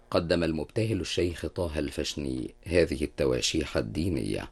قدم المبتهل الشيخ طه الفشني هذه التواشيح الدينية.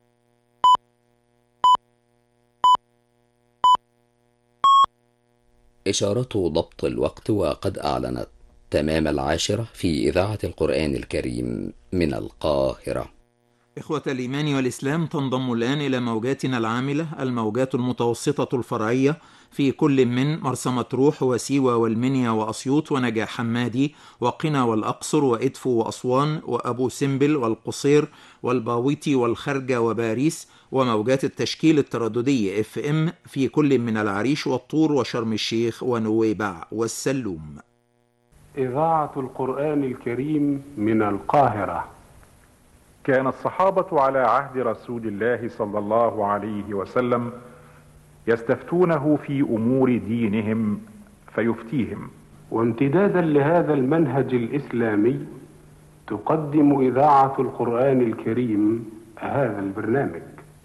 إشارة ضبط الوقت، وقد أعلنت تمام 10 في إذاعة القرآن الكريم من القاهرة. إخوة الإيمان والإسلام، تنضم الآن إلى موجاتنا العاملة الموجات المتوسطة الفرعية في كل من مرسى مطروح وسيوة والمنيا وأسيوط ونجع حمادي وقنا والأقصر وإدفو وأسوان وأبو سمبل والقصير والباويتي والخرجة وباريس، وموجات التشكيل الترددي FM في كل من العريش والطور وشرم الشيخ ونويبع والسلوم. إذاعة القرآن الكريم من القاهرة. كان الصحابة على عهد رسول الله صلى الله عليه وسلم يستفتونه في أمور دينهم فيفتيهم. وامتدادا لهذا المنهج الإسلامي تقدم إذاعة القرآن الكريم هذا البرنامج.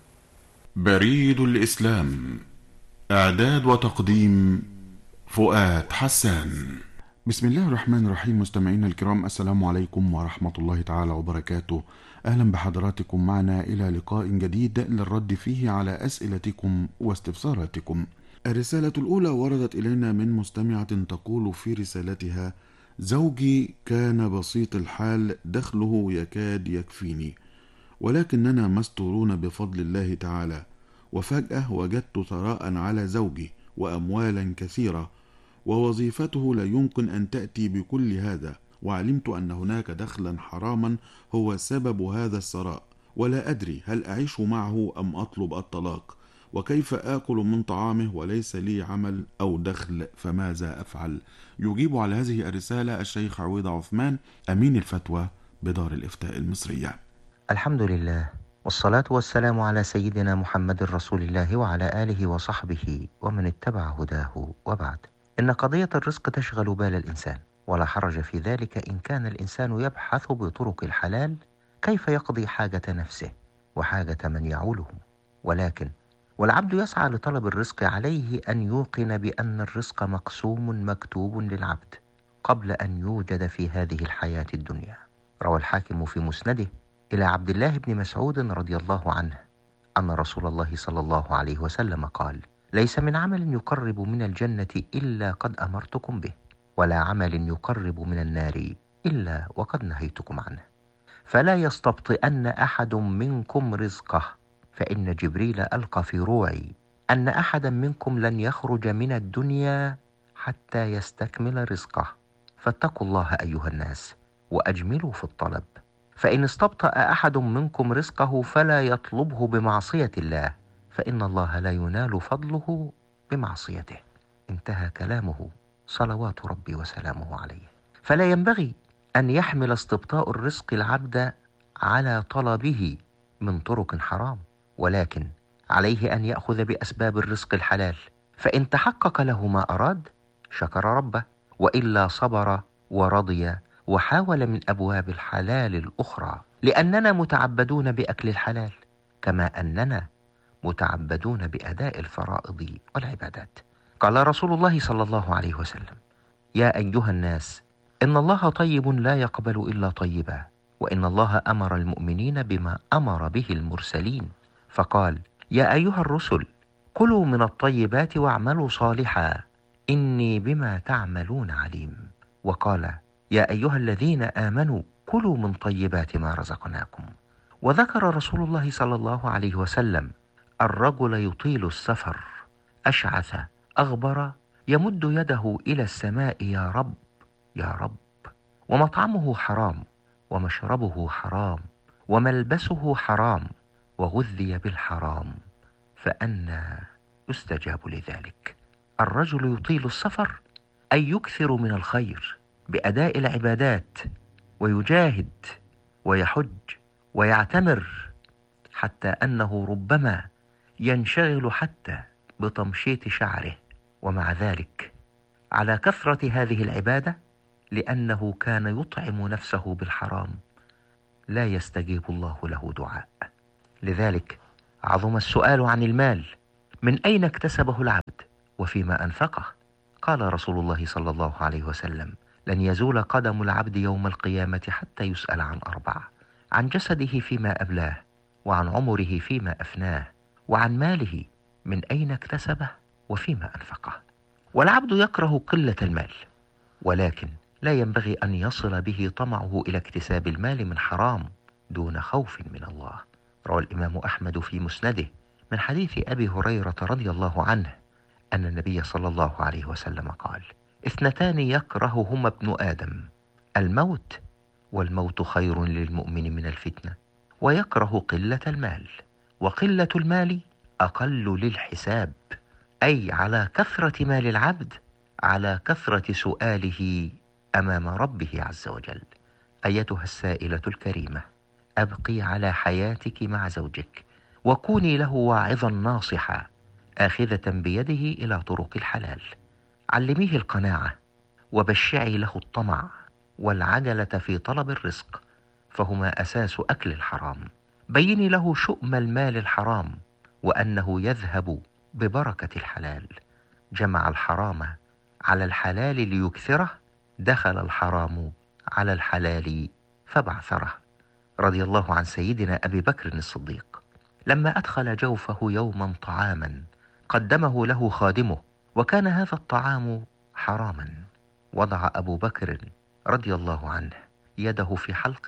بريد الإسلام، إعداد وتقديم فؤاد حسان. بسم الله الرحمن الرحيم. مستمعينا الكرام، السلام عليكم ورحمة الله تعالى وبركاته. أهلا بحضراتكم معنا إلى لقاء جديد للرد فيه على أسئلتكم واستفساراتكم. الرسالة الأولى وردت إلينا من مستمعة تقول في رسالتها: زوجي كان بسيط الحال، دخله يكاد يكفيني، ولكننا مستورون بفضل الله تعالى، وفجأة وجدت ثراء على زوجي وأموالا كثيرة، ووظيفته لا يمكن أن تأتي بكل هذا، وعلمت أن هناك دخلا حراما هو سبب هذا الثراء، ولا أدري هل أعيش معه أم أطلب الطلاق، وكيف آكل من طعامه وليس لي عمل أو دخل، فماذا أفعل؟ يجيب على هذه الرسالة الشيخ عويض عثمان، أمين الفتوى بدار الإفتاء المصرية. الحمد لله، والصلاة والسلام على سيدنا محمد رسول الله وعلى آله وصحبه ومن اتبع هداه، وبعد. إن قضية الرزق تشغل بال الإنسان، ولا حرج في ذلك إن كان الإنسان يبحث بطرق الحلال كيف يقضي حاجة نفسه وحاجة من يعوله. ولكن والعبد يسعى لطلب الرزق، عليه أن يوقن بأن الرزق مقسوم مكتوب للعبد قبل أن يوجد في هذه الحياة الدنيا. روى الحاكم في مسنده إلى عبد الله بن مسعود رضي الله عنه أن رسول الله صلى الله عليه وسلم قال: ليس من عمل يقرب من الجنة إلا قد أمرتكم به، ولا عمل يقرب من النار إلا وقد نهيتكم عنه، فلا يستبطئن أحد منكم رزقه، فإن جبريل ألقى في روعي أن أحدا منكم لن يخرج من الدنيا حتى يستكمل رزقه، فاتقوا الله أيها الناس وأجملوا في الطلب، فإن استبطأ أحد منكم رزقه فلا يطلبه بمعصية الله، فإن الله لا ينال فضله بمعصيته. انتهى كلامه صلوات ربي وسلامه عليه. فلا ينبغي أن يحمل استبطاء الرزق العبد على طلبه من طرق حرام، ولكن عليه أن يأخذ بأسباب الرزق الحلال، فإن تحقق له ما أراد شكر ربه، وإلا صبر ورضي وحاول من أبواب الحلال الأخرى، لأننا متعبدون بأكل الحلال كما أننا متعبدون بأداء الفرائض والعبادات. قال رسول الله صلى الله عليه وسلم: يا أيها الناس، إن الله طيب لا يقبل إلا طيبا، وإن الله أمر المؤمنين بما أمر به المرسلين، فقال: يا أيها الرسل، كلوا من الطيبات واعملوا صالحا إني بما تعملون عليم. وقال: يا أيها الذين آمنوا كلوا من طيبات ما رزقناكم. وذكر رسول الله صلى الله عليه وسلم الرجل يطيل السفر أشعث أغبر يمد يده إلى السماء: يا رب يا رب، ومطعمه حرام ومشربه حرام وملبسه حرام وغذي بالحرام، فأنى يستجاب لذلك. الرجل يطيل السفر أي يكثر من الخير بأداء العبادات، ويجاهد ويحج ويعتمر، حتى أنه ربما ينشغل حتى بتمشيط شعره، ومع ذلك على كثرة هذه العبادة لأنه كان يطعم نفسه بالحرام لا يستجيب الله له دعاء. لذلك عظم السؤال عن المال: من أين اكتسبه العبد وفيما أنفقه؟ قال رسول الله صلى الله عليه وسلم: لن يزول قدم العبد يوم القيامة حتى يسأل عن 4: عن جسده فيما أبلاه، وعن عمره فيما أفناه، وعن ماله من أين اكتسبه وفيما أنفقه. والعبد يكره قلة المال، ولكن لا ينبغي أن يصل به طمعه إلى اكتساب المال من حرام دون خوف من الله. روى الإمام أحمد في مسنده من حديث أبي هريرة رضي الله عنه أن النبي صلى الله عليه وسلم قال: 2 يكرههما ابن آدم: الموت، والموت خير للمؤمن من الفتنة، ويكره قلة المال، وقلة المال أقل للحساب، أي على كثرة مال العبد على كثرة سؤاله أمام ربه عز وجل. أيتها السائلة الكريمة، أبقي على حياتك مع زوجك، وكوني له واعظا ناصحا آخذة بيده إلى طرق الحلال. علميه القناعة، وبشعي له الطمع والعجلة في طلب الرزق، فهما أساس أكل الحرام. بيني له شؤم المال الحرام، وأنه يذهب ببركة الحلال. جمع الحرام على الحلال ليكثره، دخل الحرام على الحلال فبعثره. رضي الله عن سيدنا أبي بكر الصديق لما أدخل جوفه يوما طعاما قدمه له خادمه، وكان هذا الطعام حراما، وضع أبو بكر رضي الله عنه يده في حلقه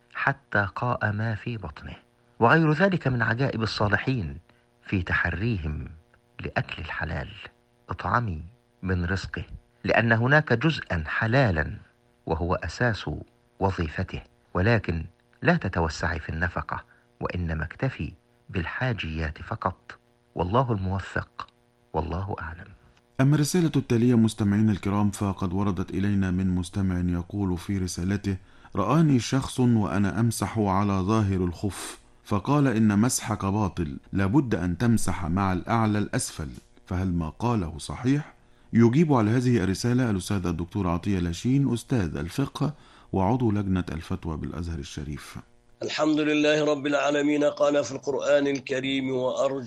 حتى قاء ما في بطنه. وغير ذلك من عجائب الصالحين في تحريهم لأكل الحلال. اطعمي من رزقه، لأن هناك جزءا حلالا وهو أساس وظيفته، ولكن لا تتوسعي في النفقة، وإنما اكتفي بالحاجيات فقط. والله الموفق، والله أعلم. أما الرسالة التالية مستمعين الكرام فقد وردت إلينا من مستمع يقول في رسالته: رآني شخص وأنا أمسح على ظاهر الخف، فقال إن مسحك باطل، لابد أن تمسح مع الأعلى الأسفل، فهل ما قاله صحيح؟ يجيب على هذه الرسالة الأستاذ الدكتور عطية لاشين، أستاذ الفقه وعضو لجنة الفتوى بالأزهر الشريف. الحمد لله رب العالمين. قال في القرآن الكريم: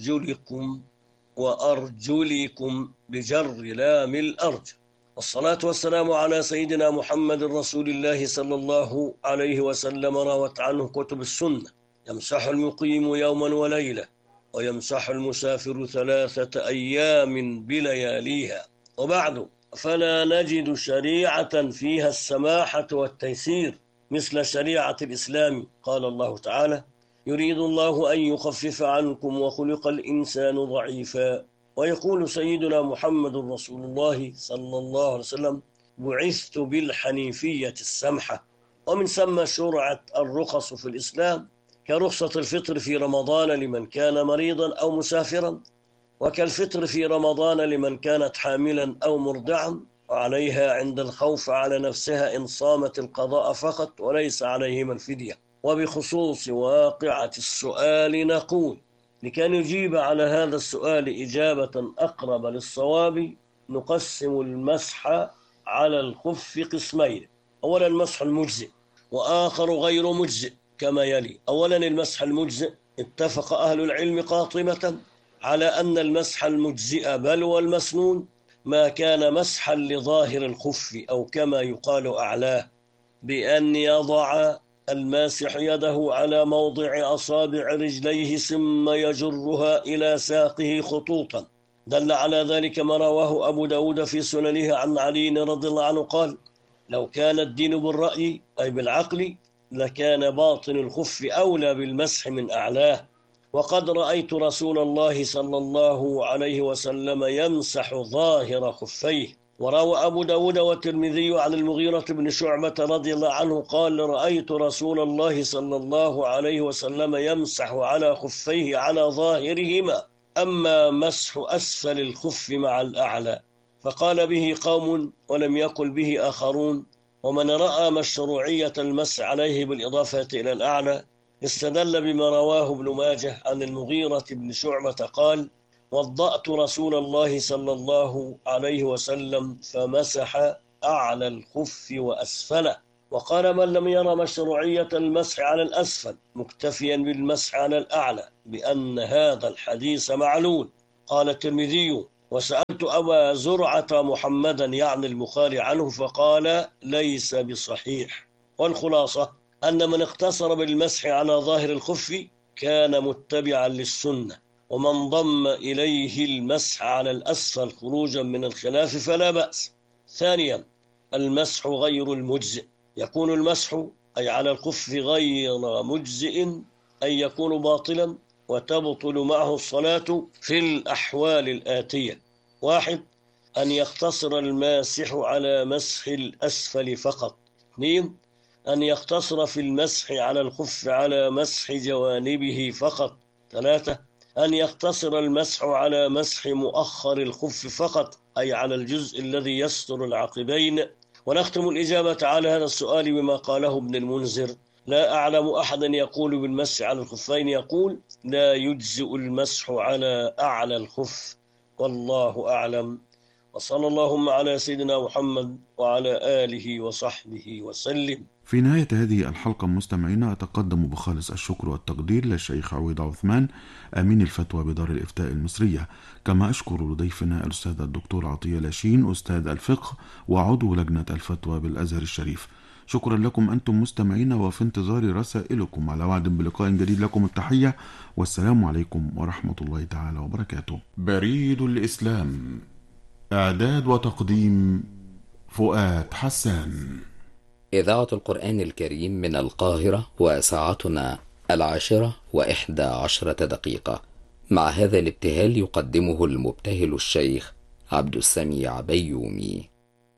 وأرجلكم بجر لام الأرج. والصلاة والسلام على سيدنا محمد رسول الله صلى الله عليه وسلم. روت عنه كتب السنة: يمسح المقيم يوما وليلة، ويمسح المسافر 3 أيام بلياليها. وبعد، فلا نجد شريعة فيها السماحة والتيسير مثل شريعة الإسلام. قال الله تعالى: يريد الله أن يخفف عنكم وخلق الإنسان ضعيفا. ويقول سيدنا محمد رسول الله صلى الله عليه وسلم: بعثت بالحنيفية السمحة. ومن ثم شرعت الرخص في الإسلام، كرخصة الفطر في رمضان لمن كان مريضا أو مسافرا، وكالفطر في رمضان لمن كانت حاملا أو مرضعا، وعليها عند الخوف على نفسها إن صامت القضاء فقط وليس عليهما الفدية. وبخصوص واقعة السؤال نقول: لكي نجيب على هذا السؤال إجابة أقرب للصواب، نقسم المسح على الخف قسمين: أولا المسح المجزئ، وآخر غير مجزئ كما يلي. أولا المسح المجزئ، اتفق أهل العلم قاطبة على أن المسح المجزئ بل والمسنون ما كان مسحا لظاهر الخف، أو كما يقال أعلاه، بأن يضع الماسح يده على موضع أصابع رجليه ثم يجرها إلى ساقه خطوطا. دل على ذلك ما رواه أبو داود في سننه عن علي رضي الله عنه قال: لو كان الدين بالرأي أي بالعقل لكان باطن الخف أولى بالمسح من أعلاه، وقد رأيت رسول الله صلى الله عليه وسلم يمسح ظاهر خفيه. وروى أبو داود والترمذي عن المغيرة بن شعبة رضي الله عنه قال: رأيت رسول الله صلى الله عليه وسلم يمسح على خفيه على ظاهرهما، أما مسح أسفل الخف مع الأعلى فقال به قوم ولم يقل به آخرون. ومن رأى مشروعية المسح عليه بالإضافة إلى الأعلى استدل بما رواه ابن ماجه عن المغيرة بن شعبة قال: وضأت رسول الله صلى الله عليه وسلم فمسح أعلى الخف وأسفله. وقال: من لم يرى مشروعية المسح على الأسفل مكتفيا بالمسح على الأعلى، بأن هذا الحديث معلول. قال الترمذي: وسألت أبا زرعة محمدا يعني البخاري عنه فقال ليس بصحيح. والخلاصة أن من اقتصر بالمسح على ظاهر الخف كان متبعا للسنة، ومن ضم إليه المسح على الأسفل خروجا من الخلاف فلا بأس. ثانيا، المسح غير المجزئ. يكون المسح أي على الخف غير مجزئ أي يكون باطلا، وتبطل معه الصلاة في الأحوال الآتية: 1. أن يقتصر الماسح على مسح الأسفل فقط. 2. أن يقتصر في المسح على الخف على مسح جوانبه فقط. 3. أن يقتصر المسح على مسح مؤخر الخف فقط أي على الجزء الذي يستر العقبين. ونختم الإجابة على هذا السؤال بما قاله ابن المنذر: لا أعلم أحدا يقول بالمسح على الخفين يقول لا يجزئ المسح على أعلى الخف، والله أعلم. وصلى اللهم على سيدنا محمد وعلى آله وصحبه وسلم. في نهاية هذه الحلقة مستمعينا أتقدم بخالص الشكر والتقدير للشيخ عويض عثمان أمين الفتوى بدار الإفتاء المصرية، كما أشكر لضيفنا الأستاذ الدكتور عطية لاشين أستاذ الفقه وعضو لجنة الفتوى بالأزهر الشريف. شكرا لكم أنتم مستمعين، وفي انتظار رسائلكم. على وعد بلقاء جديد، لكم التحية والسلام عليكم ورحمة الله تعالى وبركاته. بريد الإسلام، إعداد وتقديم فؤاد حسان. إذاعة القرآن الكريم من القاهرة، وساعتنا 11:11. مع هذا الابتهال يقدمه المبتهل الشيخ عبد السميع بيومي.